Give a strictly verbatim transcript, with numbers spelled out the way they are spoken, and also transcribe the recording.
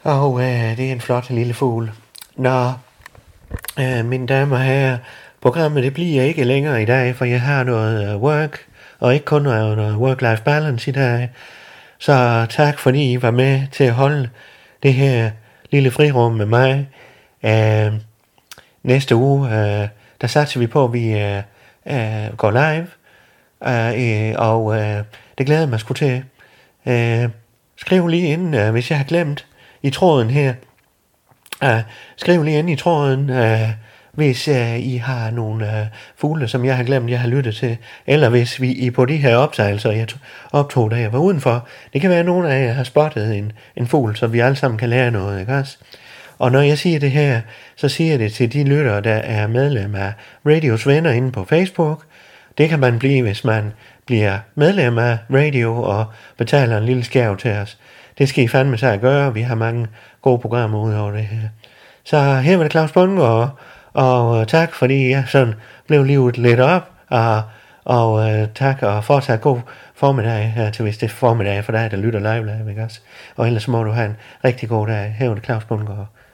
Og øh, det er en flot lille fugl. Nå, øh, mine damer og herrer, programmet det bliver ikke længere i dag, for jeg har noget øh, work, og ikke kun noget, noget work-life balance i dag. Så tak fordi I var med til at holde det her lille frirum med mig. Øh, næste uge, øh, der satser vi på, at vi øh, øh, går live, øh, øh, og øh, det glæder mig sgu til. Øh, skriv lige ind, øh, hvis jeg har glemt i tråden her. Uh, skriv lige ind i tråden, uh, hvis uh, I har nogle uh, fugle, som jeg har glemt, jeg har lyttet til. Eller hvis vi I på de her optagelser, jeg optog, da jeg var udenfor. Det kan være, at nogen af jer har spottet en, en fugl, så vi alle sammen kan lære noget, ikke også? Og når jeg siger det her, så siger jeg det til de lyttere, der er medlem af Radios Venner inde på Facebook. Det kan man blive, hvis man bliver medlem af Radio og betaler en lille skærv til os. Det skal I fandme sig at gøre. Vi har mange gode programmer ud over det her. Så her var det Claus Bundgaard, og, og tak fordi jeg sådan blev livet lidt op, og, og øh, tak, og fortsat god formiddag her til, hvis det er formiddag for dig, der lytter live, live, ikke også? Og ellers må du have en rigtig god dag. Her var det Claus Bundgaard.